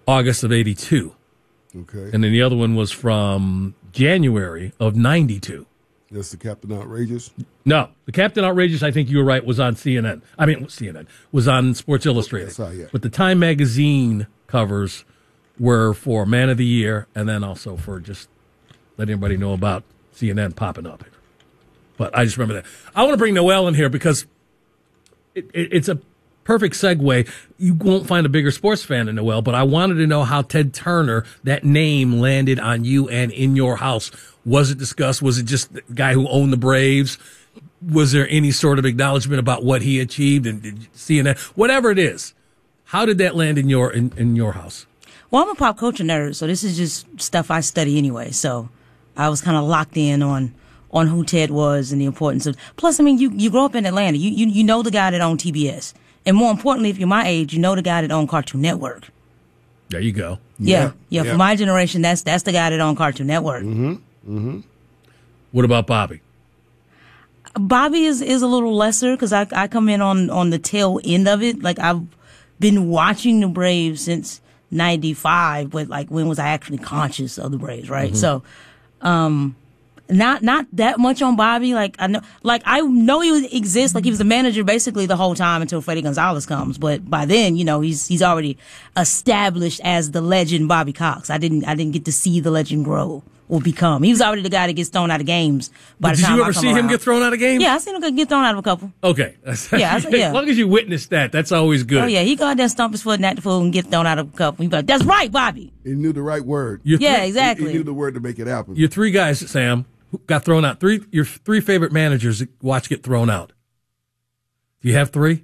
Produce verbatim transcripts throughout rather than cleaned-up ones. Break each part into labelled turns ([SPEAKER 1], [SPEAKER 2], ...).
[SPEAKER 1] August of eighty-two.
[SPEAKER 2] Okay.
[SPEAKER 1] And then the other one was from January of ninety-two.
[SPEAKER 2] That's the Captain Outrageous?
[SPEAKER 1] No, the Captain Outrageous, I think you were right, was on C N N. I mean, C N N, was on Sports Illustrated.
[SPEAKER 2] That's how, yeah.
[SPEAKER 1] But the Time magazine covers were for Man of the Year and then also for just letting everybody know about C N N popping up here. But I just remember that. I want to bring Noel in here because it, it, it's a perfect segue. You won't find a bigger sports fan than Noel, but I wanted to know how Ted Turner, that name, landed on you and in your house. Was it discussed? Was it just the guy who owned the Braves? Was there any sort of acknowledgement about what he achieved and did C N N? Whatever it is, how did that land in your in, in your house?
[SPEAKER 3] Well, I'm a pop culture nerd, so this is just stuff I study anyway. So I was kind of locked in on on who Ted was and the importance of. Plus, I mean, you you grow up in Atlanta, you you you know the guy that owned T B S, and more importantly, if you're my age, you know the guy that owned Cartoon Network.
[SPEAKER 1] There you go.
[SPEAKER 3] Yeah, yeah. yeah
[SPEAKER 2] yeah.
[SPEAKER 3] For my generation, that's that's the guy that owned Cartoon Network.
[SPEAKER 2] Mm-hmm. Mm-hmm.
[SPEAKER 1] What about Bobby?
[SPEAKER 3] Bobby is, is a little lesser because I I come in on, on the tail end of it. Like, I've been watching the Braves since ninety-five, but like, when was I actually conscious of the Braves, right? Mm-hmm. So, um, not not that much on Bobby. Like, I know, like I know he was, exists. Like, he was the manager basically the whole time until Freddie Gonzalez comes. But by then, you know, he's he's already established as the legend Bobby Cox. I didn't I didn't get to see the legend grow or become. He was already the guy that gets thrown out of games. By
[SPEAKER 1] But
[SPEAKER 3] the
[SPEAKER 1] did
[SPEAKER 3] time
[SPEAKER 1] you
[SPEAKER 3] I
[SPEAKER 1] ever
[SPEAKER 3] come
[SPEAKER 1] see him
[SPEAKER 3] around.
[SPEAKER 1] get thrown out of games?
[SPEAKER 3] Yeah, I seen him get thrown out of a couple.
[SPEAKER 1] Okay.
[SPEAKER 3] Yeah, I- yeah.
[SPEAKER 1] As long as you witnessed that, that's always good.
[SPEAKER 3] Oh yeah, he go out there and stomp his foot and act the fool and get thrown out of a couple. He be like, "That's right, Bobby."
[SPEAKER 2] He knew the right word.
[SPEAKER 1] Your
[SPEAKER 3] Yeah,
[SPEAKER 1] three,
[SPEAKER 3] exactly.
[SPEAKER 2] He knew the word to make it happen.
[SPEAKER 1] your three guys, Sam, who got thrown out. Three, your three favorite managers that watch get thrown out. Do you have three?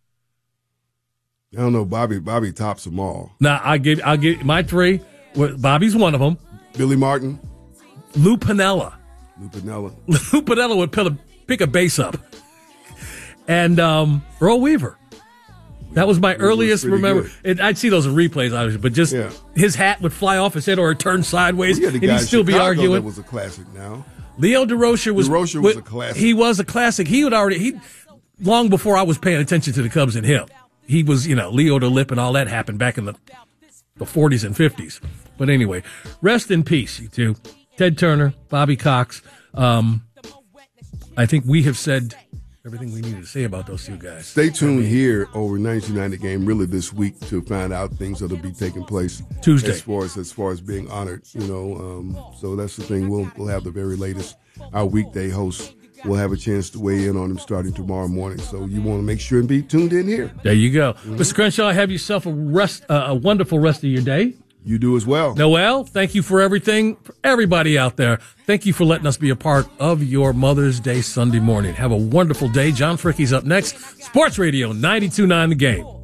[SPEAKER 2] I don't know. Bobby Bobby tops them all.
[SPEAKER 1] Now I give I'll give my three. Well, Bobby's one of them.
[SPEAKER 2] Billy Martin,
[SPEAKER 1] Lou Piniella.
[SPEAKER 2] Lou Piniella.
[SPEAKER 1] Lou Piniella would pick a, pick a base up. And um, Earl Weaver. That was my
[SPEAKER 2] It was
[SPEAKER 1] earliest
[SPEAKER 2] pretty
[SPEAKER 1] remember.
[SPEAKER 2] good.
[SPEAKER 1] It, I'd see those in replays, obviously, but just
[SPEAKER 2] Yeah.
[SPEAKER 1] his hat would fly off his head or it turned sideways,
[SPEAKER 2] We had the
[SPEAKER 1] and
[SPEAKER 2] guy
[SPEAKER 1] he'd
[SPEAKER 2] in
[SPEAKER 1] still be
[SPEAKER 2] Chicago
[SPEAKER 1] arguing.
[SPEAKER 2] That was a classic. Now
[SPEAKER 1] Leo DeRocher was
[SPEAKER 2] DeRocher was a classic.
[SPEAKER 1] He was a classic. He would already he long before I was paying attention to the Cubs and him. He was, you know, Leo the Lip and all that happened back in the the forties and fifties. But anyway, rest in peace, you two. Ted Turner, Bobby Cox. Um, I think we have said everything we needed to say about those two guys.
[SPEAKER 2] stay tuned here over ninety-two ninety Game really this week to find out things that'll be taking place
[SPEAKER 1] Tuesday.
[SPEAKER 2] as far as as far as being honored. You know, um, so that's the thing. We'll we'll have the very latest. Our weekday hosts will have a chance to weigh in on them starting tomorrow morning. So you want to make sure and be tuned in here.
[SPEAKER 1] There you go, mm-hmm. Mister Crenshaw. Have yourself a rest, uh, a wonderful rest of your day.
[SPEAKER 2] You do as well.
[SPEAKER 1] Noel, thank you for everything. For everybody out there, thank you for letting us be a part of your Mother's Day Sunday morning. Have a wonderful day. John Fricke's up next. Sports Radio ninety-two point nine The Game.